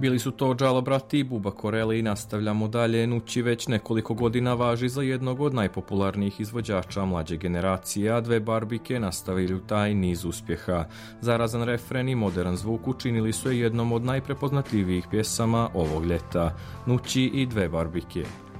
Bili su to Džalo brati i Buba Koreli i nastavljamo dalje. Nući već nekoliko godina važi za jednog od najpopularnijih izvođača mlađe generacije, a dve barbike nastavili taj niz uspjeha. Zarazan refren i modern zvuk učinili su je jednom od najprepoznatljivijih pjesama ovog ljeta. Nući i dve barbike.